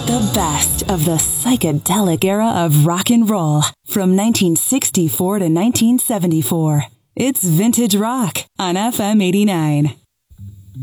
The best of the psychedelic era of rock and roll from 1964 to 1974. It's Vintage Rock on FM 89.